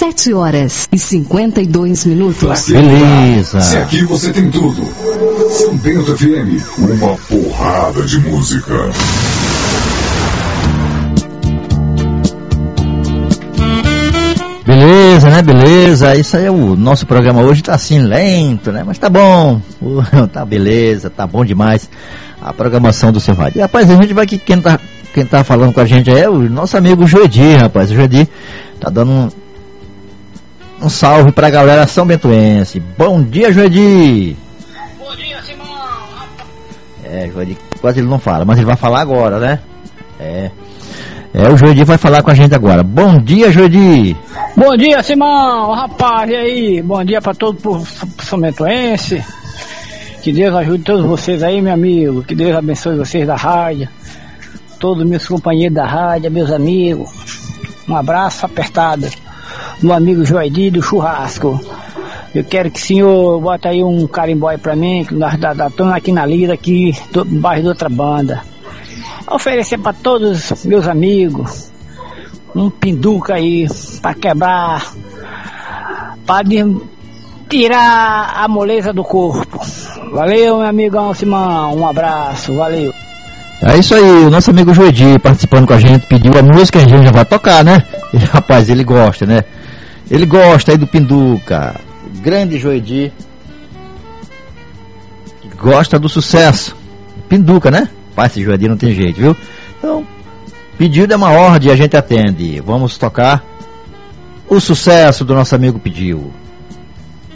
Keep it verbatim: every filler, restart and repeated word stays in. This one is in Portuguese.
Sete horas e cinquenta e dois minutos. Beleza. Se aqui você tem tudo. São Bento F M, uma porrada de música. Beleza, né? Beleza. Isso aí é o nosso programa hoje, tá assim lento, né? Mas tá bom. Tá beleza, tá bom demais a programação do seu rádio. E, rapaz, a gente vai aqui, quem tá, quem tá falando com a gente é o nosso amigo Joedi, rapaz. O Joedi tá dando um, um salve pra galera são bentoense. Bom dia, Joedi. Bom dia, Simão. É, Joedi, quase ele não fala, mas ele vai falar agora, né? É. É, o Joedi vai falar com a gente agora. Bom dia, Joedi. Bom dia, Simão. Rapaz, e aí? Bom dia pra todo o povo são bentoense. Que Deus ajude todos vocês aí, meu amigo. Que Deus abençoe vocês da rádio. Todos meus companheiros da rádio, meus amigos. Um abraço apertado. Meu amigo Joedi do churrasco. Eu quero que o senhor bota aí um carimbó aí pra mim, que nós estamos aqui na Lira, aqui do bairro de outra banda. Oferecer para todos os meus amigos um pinduca aí para quebrar, para tirar a moleza do corpo. Valeu, meu amigão Simão, um abraço, valeu. É isso aí, o nosso amigo Joedi participando com a gente, pediu a música, a gente já vai tocar, né? E, rapaz, ele gosta, né? Ele gosta aí do pinduca. Grande Joedi, gosta do sucesso. Pinduca, né? Pai, esse Joedi não tem jeito, viu? Então, pedido é uma ordem e a gente atende. Vamos tocar o sucesso do nosso amigo pediu.